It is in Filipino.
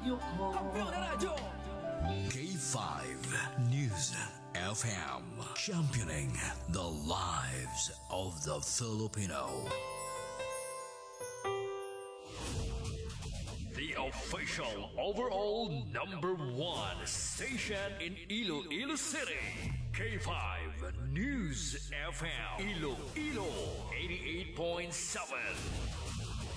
Campeón de Radio. K5 News FM, championing the lives of the Filipino. The official overall #1 station in Iloilo City. K5 News FM, Iloilo 88.7.